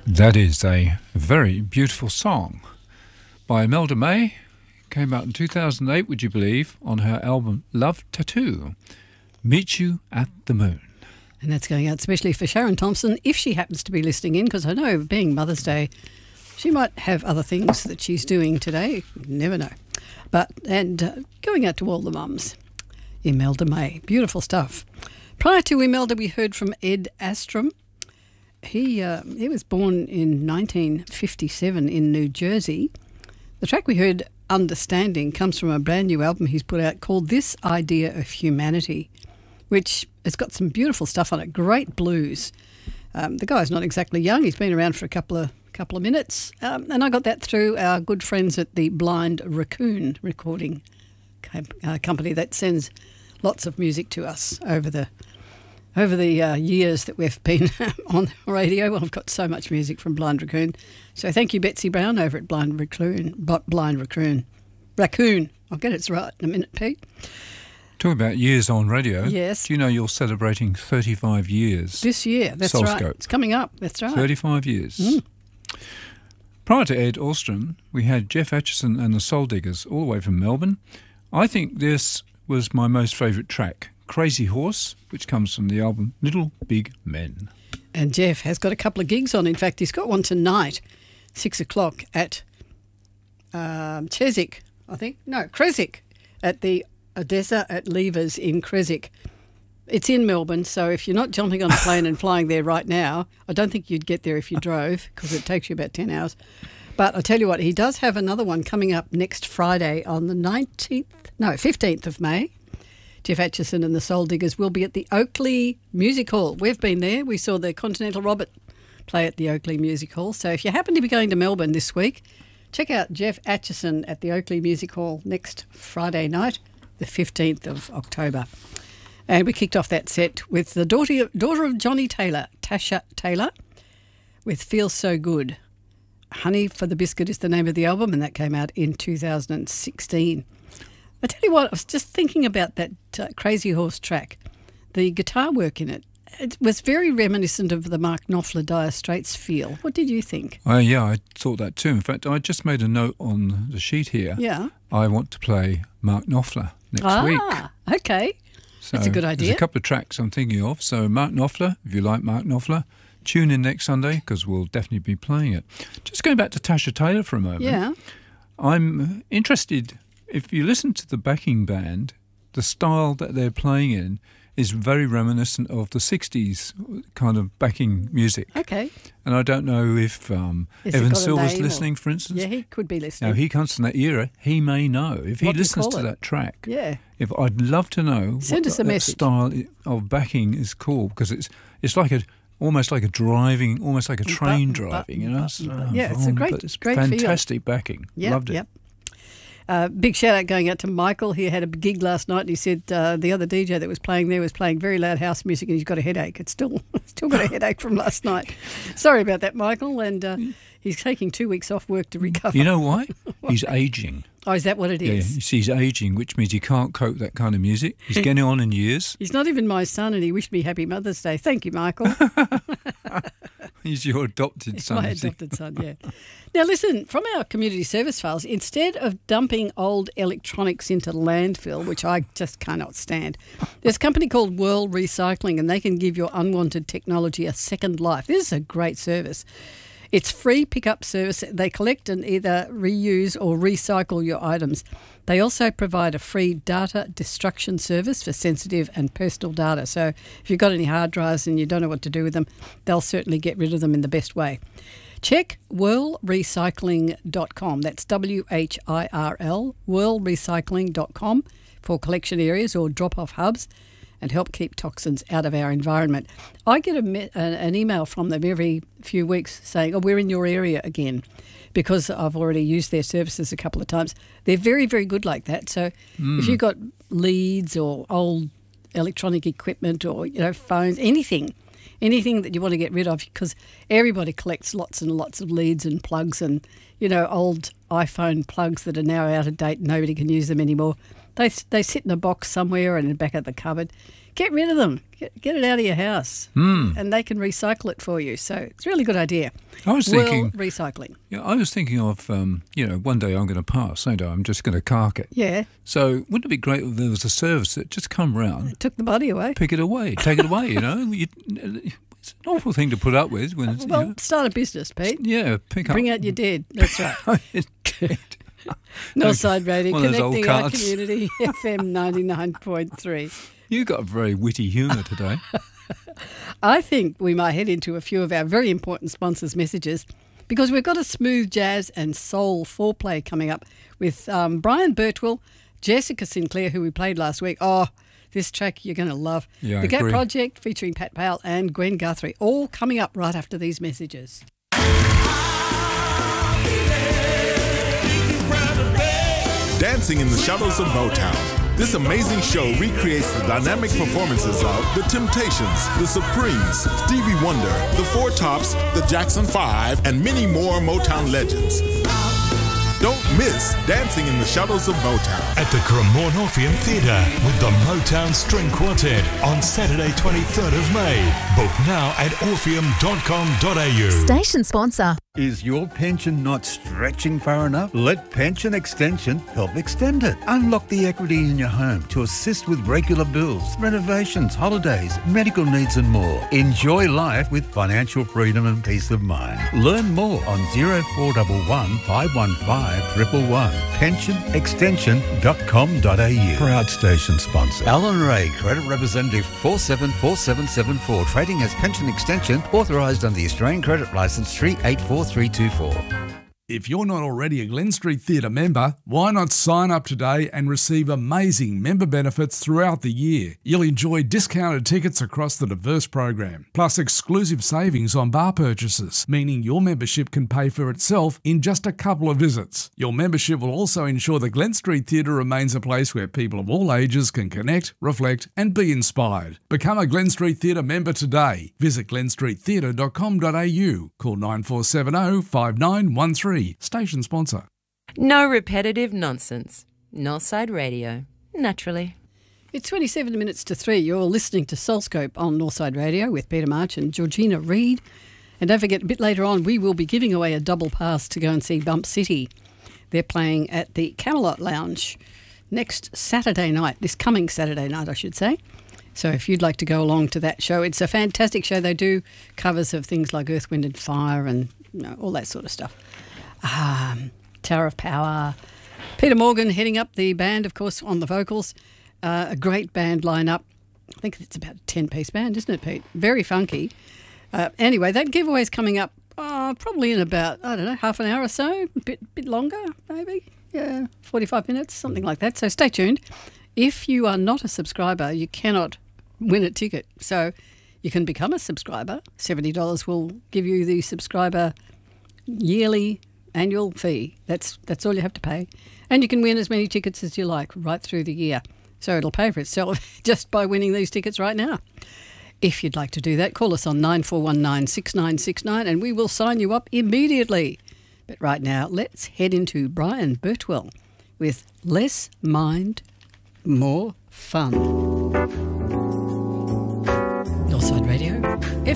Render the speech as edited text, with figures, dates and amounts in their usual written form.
That is a very beautiful song by Imelda May. Came out in 2008, would you believe, on her album Love Tattoo, Meet You at the Moon. And that's going out especially for Sharon Thompson, if she happens to be listening in, because I know being Mother's Day, she might have other things that she's doing today. You never know. And going out to all the mums, Imelda May. Beautiful stuff. Prior to Imelda, we heard from Ed Astrom. He was born in 1957 in New Jersey. The track we heard, Understanding, comes from a brand new album he's put out called This Idea of Humanity, which has got some beautiful stuff on it, great blues. The guy's not exactly young. He's been around for a couple of minutes. And I got that through our good friends at the Blind Raccoon recording company that sends lots of music to us over the years that we've been on the radio. Well, I've got so much music from Blind Raccoon. So thank you, Betsy Brown, over at Blind Raccoon. Raccoon. I'll get it right in a minute, Pete. Talking about years on radio. Yes. Do you know you're celebrating 35 years? This year, that's Soulscope. right. It's coming up, that's right. 35 years. Prior to Ed Ostrom, we had Jeff Atchison and the Soul Diggers all the way from Melbourne. I think this was my most favourite track, Crazy Horse, which comes from the album Little Big Men. And Jeff has got a couple of gigs on. In fact, he's got one tonight, 6 o'clock at Creswick, at the Odessa at Levers in Creswick. It's in Melbourne, so if you're not jumping on a plane and flying there right now, I don't think you'd get there if you drove, because it takes you about 10 hours. But I'll tell you what, he does have another one coming up next Friday on the 15th of May. Jeff Atchison and the Soul Diggers will be at the Oakley Music Hall. We've been there. We saw the Continental Robert play at the Oakley Music Hall. So if you happen to be going to Melbourne this week, check out Jeff Atchison at the Oakley Music Hall next Friday night, the 15th of October. And we kicked off that set with the daughter of Johnny Taylor, Tasha Taylor, with Feels So Good. Honey for the Biscuit is the name of the album, and that came out in 2016. I tell you what, I was just thinking about that Crazy Horse track. The guitar work in it was very reminiscent of the Mark Knopfler Dire Straits feel. What did you think? Yeah, I thought that too. In fact, I just made a note on the sheet here. Yeah. I want to play Mark Knopfler next week. Okay. So that's a good idea. There's a couple of tracks I'm thinking of. So Mark Knopfler, if you like Mark Knopfler, tune in next Sunday because we'll definitely be playing it. Just going back to Tasha Taylor for a moment. Yeah. I'm interested, if you listen to the backing band, the style that they're playing in is very reminiscent of the 60s kind of backing music. Okay. And I don't know if Evan Silver's listening, for instance. Yeah, he could be listening. Now, he comes from that era. He may know. If he listens to that track, I'd love to know Send us a message. Style of backing is called, because it's like almost like a driving, almost like a train driving, you know? It's a great fantastic backing. Loved it. Yep. Big shout out going out to Michael. He had a gig last night and he said the other DJ that was playing there was playing very loud house music and he's got a headache. It's still got a headache from last night. Sorry about that, Michael. And he's taking 2 weeks off work to recover. You know why? He's ageing. Oh, is that what it is? Yeah, he's ageing, which means he can't cope that kind of music. He's getting on in years. He's not even my son and he wished me happy Mother's Day. Thank you, Michael. He's your adopted son. My adopted son, yeah. Now listen, from our community service files, instead of dumping old electronics into landfill, which I just cannot stand, there's a company called Whirl Recycling and they can give your unwanted technology a second life. This is a great service. It's free pickup service. They collect and either reuse or recycle your items. They also provide a free data destruction service for sensitive and personal data. So if you've got any hard drives and you don't know what to do with them, they'll certainly get rid of them in the best way. Check whirlrecycling.com. That's WHIRL, whirlrecycling.com for collection areas or drop-off hubs and help keep toxins out of our environment. I get an email from them every few weeks saying, we're in your area again, because I've already used their services a couple of times. They're very, very good like that. So if you've got leads or old electronic equipment or phones, anything that you want to get rid of, because everybody collects lots and lots of leads and plugs and, old iPhone plugs that are now out of date and nobody can use them anymore. They sit in a box somewhere and in the back of the cupboard. Get rid of them. Get it out of your house. And they can recycle it for you. So it's a really good idea. I was thinking... recycling. Yeah, I was thinking of, one day I'm going to pass, ain't I? I'm just going to cark it. Yeah. So wouldn't it be great if there was a service that just come round... Took the body away. Take it away, it's an awful thing to put up with. When it's, start a business, Pete. Yeah, Bring out your dead. That's right. Northside Radio, connecting our community, FM 99.3. You got a very witty humour today. I think we might head into a few of our very important sponsors' messages because we've got a smooth jazz and soul foreplay coming up with Brian Birtwell, Jessica Sinclair, who we played last week. Oh, this track you're going to love. Yeah, the Gap Project featuring Pat Powell and Gwen Guthrie, all coming up right after these messages. Dancing in the Shadows of Motown. This amazing show recreates the dynamic performances of The Temptations, The Supremes, Stevie Wonder, The Four Tops, The Jackson 5, and many more Motown legends. Don't miss Dancing in the Shadows of Motown at the Cremorne Orpheum Theatre with the Motown String Quartet on Saturday 23rd of May. Book now at orpheum.com.au. Station sponsor. Is your pension not stretching far enough? Let Pension Extension help extend it. Unlock the equity in your home to assist with regular bills, renovations, holidays, medical needs and more. Enjoy life with financial freedom and peace of mind. Learn more on 0411 515 111. pensionextension.com.au. Proud station sponsor. Alan Ray, Credit Representative 474774. Trading as Pension Extension, authorised under the Australian Credit Licence 384324. If you're not already a Glen Street Theatre member, why not sign up today and receive amazing member benefits throughout the year? You'll enjoy discounted tickets across the diverse program, plus exclusive savings on bar purchases, meaning your membership can pay for itself in just a couple of visits. Your membership will also ensure the Glen Street Theatre remains a place where people of all ages can connect, reflect and be inspired. Become a Glen Street Theatre member today. Visit glenstreettheatre.com.au. Call 9470 5913. Station sponsor. No repetitive nonsense. Northside Radio. Naturally. It's 27 minutes to 3. You're listening to Soulscope on Northside Radio with Peter March and Georgina Reid. And don't forget, a bit later on, we will be giving away a double pass to go and see Bump City. They're playing at the Camelot Lounge next Saturday night, this coming Saturday night, I should say. So if you'd like to go along to that show, it's a fantastic show. They do covers of things like Earth, Wind and Fire and all that sort of stuff. Tower of Power. Peter Morgan heading up the band, of course, on the vocals. A great band lineup. I think it's about a 10-piece band, isn't it, Pete? Very funky. Anyway, that giveaway's coming up probably in about, I don't know, half an hour or so, a bit longer, maybe. Yeah, 45 minutes, something like that. So stay tuned. If you are not a subscriber, you cannot win a ticket. So you can become a subscriber. $70 will give you the subscriber yearly annual fee. That's all you have to pay. And you can win as many tickets as you like right through the year. So it'll pay for itself just by winning these tickets right now. If you'd like to do that, call us on 9419 6969 and we will sign you up immediately. But right now, let's head into Brian Birtwell with Less Mind, More Fun. Northside Radio,